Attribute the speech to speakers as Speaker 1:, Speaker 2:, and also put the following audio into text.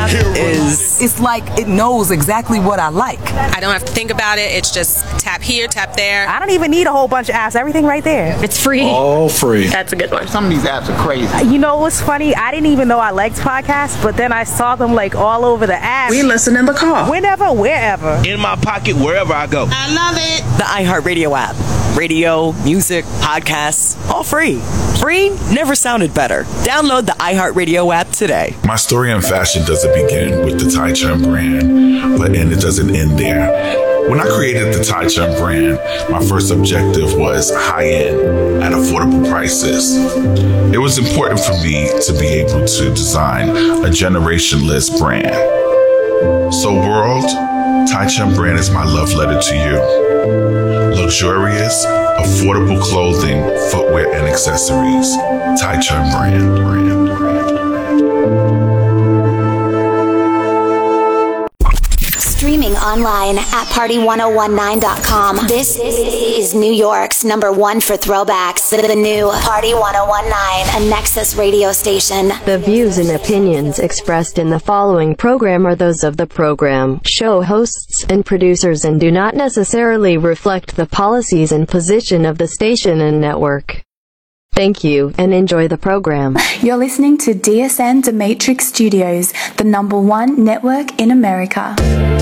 Speaker 1: app is...
Speaker 2: It's like it knows exactly what I like.
Speaker 3: I don't have to think about it. It's just tap here, tap there.
Speaker 4: I don't even need a whole bunch of apps. Everything right there.
Speaker 5: It's free.
Speaker 6: All free.
Speaker 5: That's a good one.
Speaker 7: Some of these apps are crazy.
Speaker 4: You know what's funny? I didn't even know I liked podcasts, but then I saw them like all over the app.
Speaker 8: We listen in the car.
Speaker 4: Whenever, wherever.
Speaker 9: In my pocket, wherever I go.
Speaker 7: I love it.
Speaker 1: The iHeartRadio app. Radio, music, podcasts, all free. Free never sounded better. Download the iHeartRadio app today.
Speaker 10: My story in fashion doesn't begin with the Tai Chun brand, and it doesn't end there. When I created the Tai Chun brand, my first objective was high-end at affordable prices. It was important for me to be able to design a generationless brand. So world, Tai Chun brand is my love letter to you. Luxurious, affordable clothing, footwear, and accessories. Tai Chun brand.
Speaker 11: Streaming online at party1019.com. This is New York's #1 for throwbacks. The new Party 1019, a Nexus radio station.
Speaker 12: The views and opinions expressed in the following program are those of the program, show hosts, and producers and do not necessarily reflect the policies and position of the station and network. Thank you, and enjoy the program.
Speaker 13: You're listening to DSN Demetrix Studios, the #1 network in America.